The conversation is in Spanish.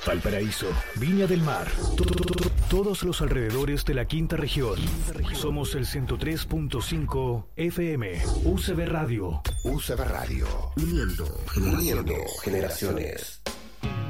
Valparaíso, Viña del Mar, todos los alrededores de la quinta región. Somos el 103.5 FM, UCB Radio. UCB Radio, uniendo generaciones.